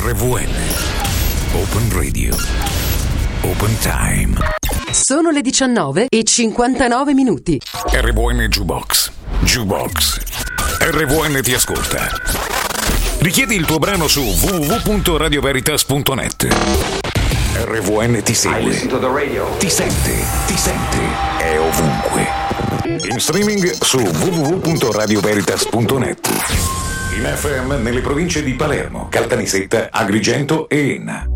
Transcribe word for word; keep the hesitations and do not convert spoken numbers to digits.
R V N Open Radio Open Time. Sono le diciannove e cinquantanove minuti. R V N Jukebox Jukebox R V N ti ascolta. Richiedi il tuo brano su w w w punto radio veritas punto net. R V N ti segue, ti sente, ti sente, è ovunque. In streaming su w w w punto radio veritas punto net. In F M nelle province di Palermo, Caltanissetta, Agrigento e Enna.